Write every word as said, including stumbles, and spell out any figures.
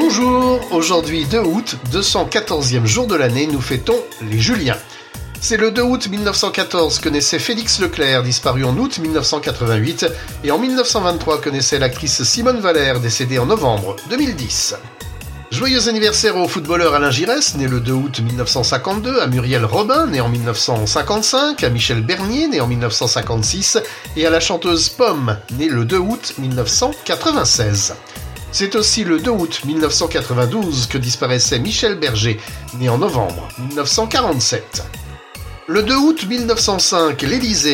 Bonjour, aujourd'hui deux août, deux cent quatorzième jour de l'année, nous fêtons les Juliens. C'est le deux août mille neuf cent quatorze que naissait Félix Leclerc, disparu en août mille neuf cent quatre-vingt-huit, et en mille neuf cent vingt-trois que naissait l'actrice Simone Valère, décédée en novembre deux mille dix. Joyeux anniversaire au footballeur Alain Giresse, né le deux août mille neuf cent cinquante-deux, à Muriel Robin, né en mille neuf cent cinquante-cinq, à Michel Bernier, né en mille neuf cent cinquante-six, et à la chanteuse Pomme, née le deux août mille neuf cent quatre-vingt-seize. C'est aussi le deux août mille neuf cent quatre-vingt-douze que disparaissait Michel Berger, né en novembre mille neuf cent quarante-sept. Le deux août mille neuf cent cinq, l'Élysée